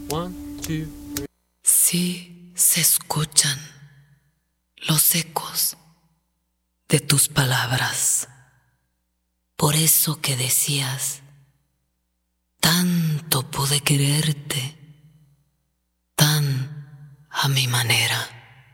1, 2, 3. Sí se escuchan los ecos de tus palabras. Por eso que decías, tanto pude quererte, tan a mi manera.